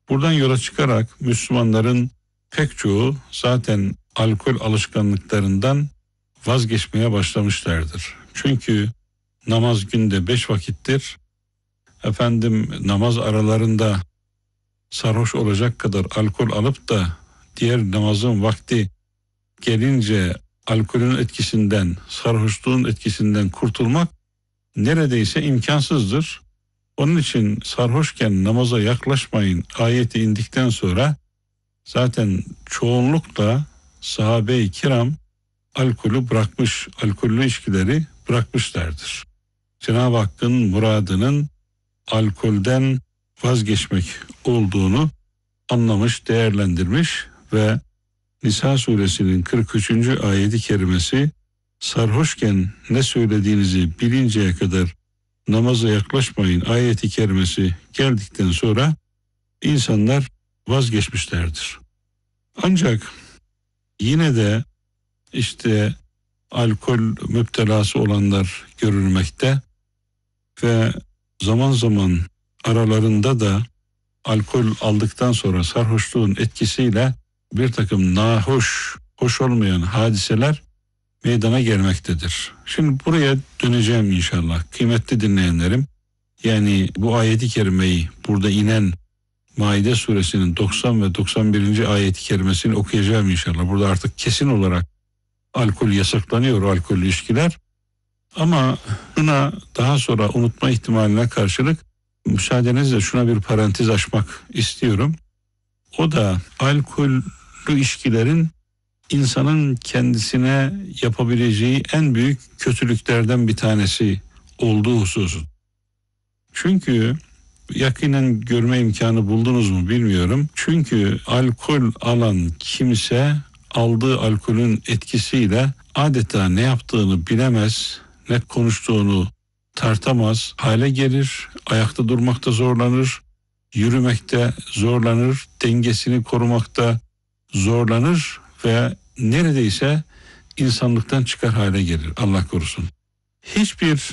Buradan yola çıkarak Müslümanların pek çoğu zaten alkol alışkanlıklarından vazgeçmeye başlamışlardır. Çünkü namaz günde 5 vakittir. Namaz aralarında sarhoş olacak kadar alkol alıp da diğer namazın vakti gelince alkolün etkisinden, sarhoşluğun etkisinden kurtulmak neredeyse imkansızdır. Onun için sarhoşken namaza yaklaşmayın ayeti indikten sonra zaten çoğunlukla sahabe-i kiram alkolü bırakmış, alkollü içkileri bırakmışlardır. Cenab-ı Hakk'ın muradının alkolden vazgeçmek olduğunu anlamış, değerlendirmiş ve Nisa suresinin 43. ayeti kerimesi sarhoşken ne söylediğinizi bilinceye kadar namaza yaklaşmayın ayeti kerimesi geldikten sonra insanlar vazgeçmişlerdir. Ancak yine de işte alkol müptelası olanlar görülmekte ve zaman zaman aralarında da alkol aldıktan sonra sarhoşluğun etkisiyle bir takım hoş olmayan hadiseler meydana gelmektedir. Şimdi buraya döneceğim inşallah. Kıymetli dinleyenlerim, yani bu ayeti kerimeyi burada inen Maide suresinin 90 ve 91. ayeti kerimesini okuyacağım inşallah. Burada artık kesin olarak alkol yasaklanıyor, alkollü ilişkiler. Ama buna daha sonra unutma ihtimaline karşılık müsaadenizle şuna bir parantez açmak istiyorum. O da alkollü ilişkilerin insanın kendisine yapabileceği en büyük kötülüklerden bir tanesi olduğu hususu. Çünkü yakinen görme imkanı buldunuz mu bilmiyorum. Çünkü alkol alan kimse aldığı alkolün etkisiyle adeta ne yaptığını bilemez, ne konuştuğunu tartamaz hale gelir, ayakta durmakta zorlanır, yürümekte zorlanır, dengesini korumakta zorlanır ve neredeyse insanlıktan çıkar hale gelir, Allah korusun. Hiçbir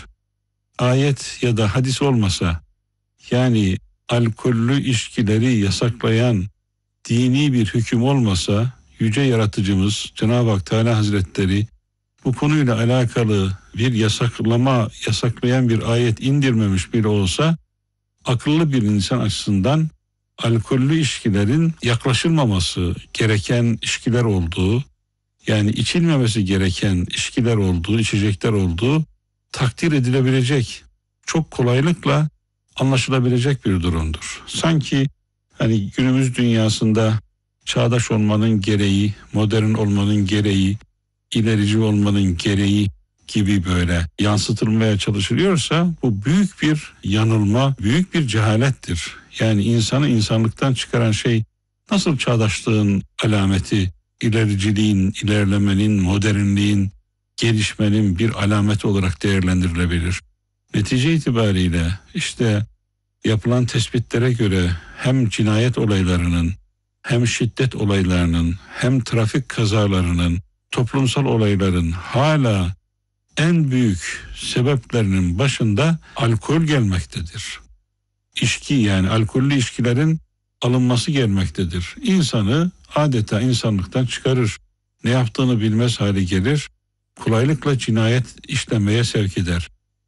ayet ya da hadis olmasa, yani alkollü içkileri yasaklayan dini bir hüküm olmasa, yüce yaratıcımız Cenab-ı Hak Teala Hazretleri bu konuyla alakalı bir yasaklayan bir ayet indirmemiş bile olsa, akıllı bir insan açısından alkollü içkilerin yaklaşılmaması gereken içkiler olduğu, yani içilmemesi gereken içkiler olduğu, içecekler olduğu takdir edilebilecek, çok kolaylıkla anlaşılabilecek bir durumdur. Sanki hani günümüz dünyasında çağdaş olmanın gereği, modern olmanın gereği, ilerici olmanın gereği gibi böyle yansıtılmaya çalışılıyorsa bu büyük bir yanılma, büyük bir cehalettir. Yani insanı insanlıktan çıkaran şey nasıl çağdaşlığın alameti, ilericiliğin, ilerlemenin, modernliğin, gelişmenin bir alameti olarak değerlendirilebilir? Netice itibariyle işte yapılan tespitlere göre hem cinayet olaylarının, hem şiddet olaylarının, hem trafik kazalarının, toplumsal olayların hala en büyük sebeplerinin başında alkol gelmektedir. İçki, yani alkollü içkilerin alınması gelmektedir. İnsanı adeta insanlıktan çıkarır. Ne yaptığını bilmez hale gelir. Kolaylıkla cinayet işlemeye sevk eder.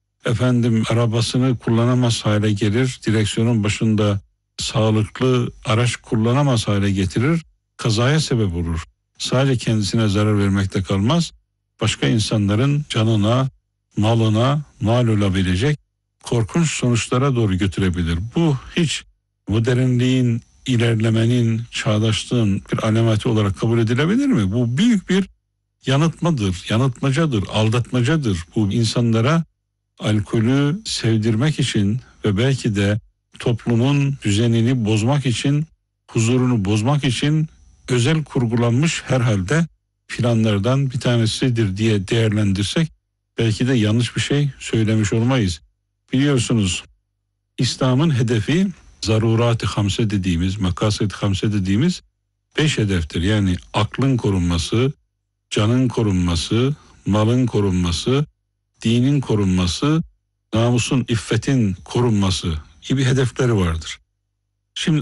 Arabasını kullanamaz hale gelir. Direksiyonun başında sağlıklı araç kullanamaz hale getirir. Kazaya sebep olur. Sadece kendisine zarar vermekte kalmaz, başka insanların canına, malına mal olabilecek korkunç sonuçlara doğru götürebilir. Bu hiç modernliğin, ilerlemenin, çağdaşlığın bir alameti olarak kabul edilebilir mi? Bu büyük bir yanıltmadır, yanıltmacadır, aldatmacadır. Bu insanlara alkolü sevdirmek için ve belki de toplumun düzenini bozmak için, huzurunu bozmak için özel kurgulanmış herhalde planlardan bir tanesidir diye değerlendirsek belki de yanlış bir şey söylemiş olmayız. Biliyorsunuz İslam'ın hedefi zarurat-ı hamse dediğimiz, makasid-i hamse dediğimiz 5 hedeftir. Yani aklın korunması, canın korunması, malın korunması, dinin korunması, namusun, iffetin korunması gibi hedefleri vardır.